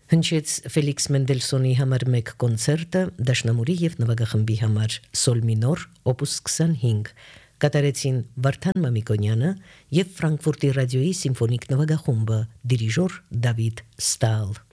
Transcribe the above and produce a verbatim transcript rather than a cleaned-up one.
Հնչեց Ֆելիքս Մենդելսոնի համար մեկ կոնցերտը դաշնամուրի եւ նվագախմբի համար սոլ մինոր օպուս քսանհինգ կատարեցին Վարդան Մամիկոնյանը եւ Ֆրանկֆուրտի ռադիոյի սիմֆոնիկ նվագախումբը դիրիժոր Դավիթ Ստալ